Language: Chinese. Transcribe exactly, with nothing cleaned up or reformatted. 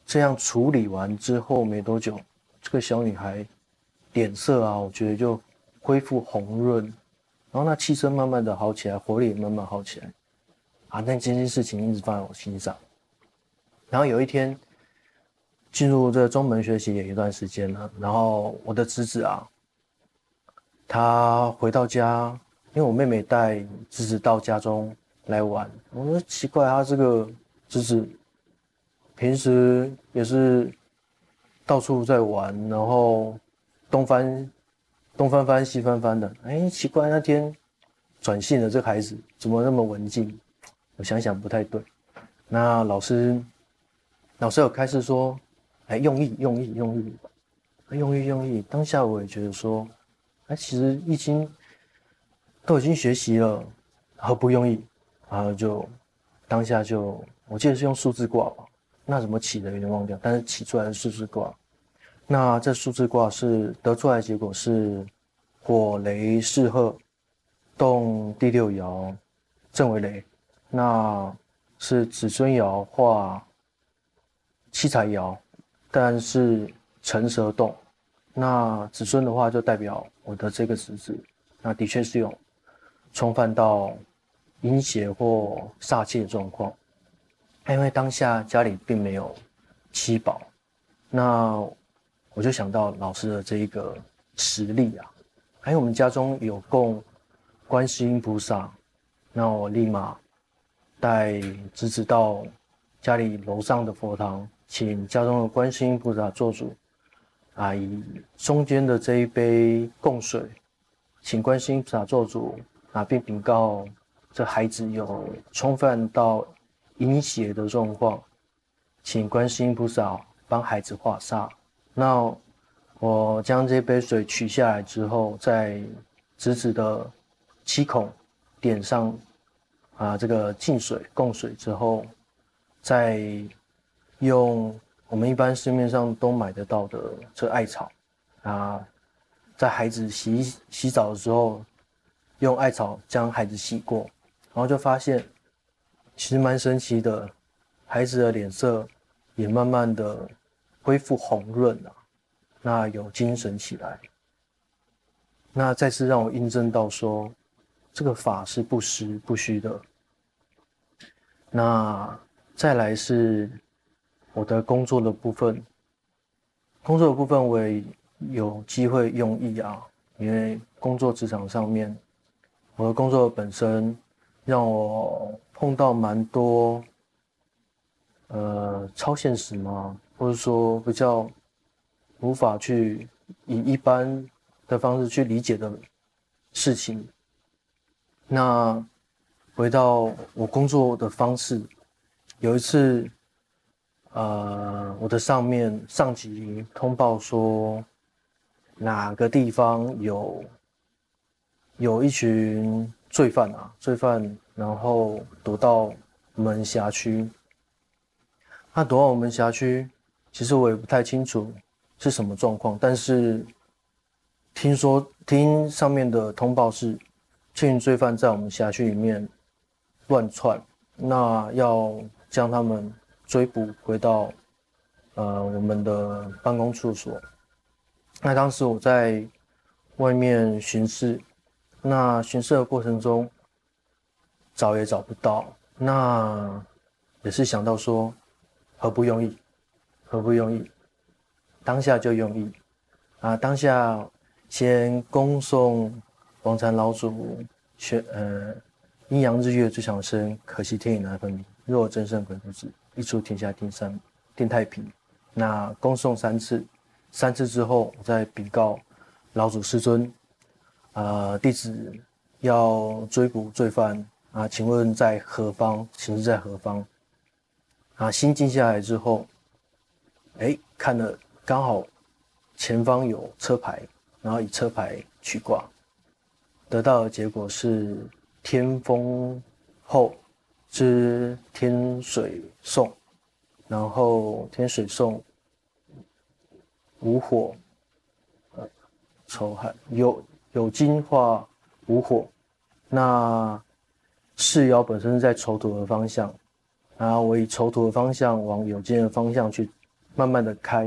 这样处理完之后没多久，这个小女孩脸色啊，我觉得就恢复红润，然后那气色慢慢的好起来，活力也慢慢好起来啊。但这件事情一直放在我心上。然后有一天进入这个中门学习也一段时间了，然后我的侄子啊，他回到家，因为我妹妹带侄子到家中来玩，我说奇怪，他这个侄子平时也是到处在玩，然后东翻东翻翻西翻翻的，哎，奇怪，那天转性的这个孩子怎么那么文静？我想想不太对。那老师老师有开始说，哎，用意用意用意，用意用意。当下我也觉得说，哎，其实易经都已经学习了，何不用意？然后就当下就，我记得是用数字卦吧，那怎么起的有点忘掉，但是起出来是数字卦。那这数字卦是得出来的结果是火雷四合，动第六爻，震为雷。那是子孙爻化七财爻，但是辰蛇动。那子孙的话就代表我的这个侄子，那的确是有冲犯到阴邪或煞气的状况。因为当下家里并没有七宝，那我就想到老师的这一个实力啊，还有我们家中有供观世音菩萨，那我立马带侄子到家里楼上的佛堂，请家中的观世音菩萨做主啊，以中间的这一杯供水，请观世音菩萨做主啊，并禀告这孩子有冲犯到阴邪的状况，请观世音菩萨帮孩子化煞。那我将这杯水取下来之后，在侄子的七孔点上啊这个净水供水之后，再用我们一般市面上都买得到的这艾草啊，在孩子洗洗澡的时候，用艾草将孩子洗过，然后就发现其实蛮神奇的，孩子的脸色也慢慢的恢复红润了，那有精神起来。那再次让我印证到说，这个法是不实不虚的。那再来是我的工作的部分，工作的部分我也有机会用意啊，因为工作职场上面，我的工作本身让我碰到蛮多呃超现实嘛，或者说比较无法去以一般的方式去理解的事情。那回到我工作的方式，有一次，呃，我的上面上级通报说，哪个地方有有一群罪犯啊，罪犯，然后躲到我们辖区。他躲到我们辖区，其实我也不太清楚是什么状况，但是听说听上面的通报是，这群罪犯在我们辖区里面乱窜，那要将他们追捕回到呃我们的办公处所。那当时我在外面巡视，那巡视的过程中找也找不到，那也是想到说何不用意，何不用意，当下就用意啊！当下先恭送王禅老祖学呃阴阳日月最强生，可惜天意难分明。若真圣鬼不至，一出天下定三定太平。那恭送三次，三次之后，我再禀告老祖师尊，呃，弟子要追捕罪犯啊，请问在何方？请示在何方？啊，心静下来之后，哎，看了刚好前方有车牌，然后以车牌取卦，得到的结果是天风后之天水送，然后天水送无火，呃，丑亥有有金化无火，那世爻本身是在丑土的方向，然后我以丑土的方向往有金的方向去慢慢的开。